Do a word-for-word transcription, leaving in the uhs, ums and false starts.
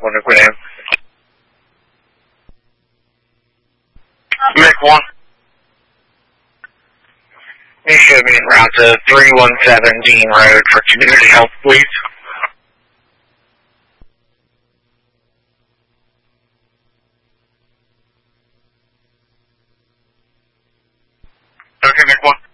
Wonderful name. Mick one. You should be en route to three one seven Dean Road for community health, please. Okay, Mick one.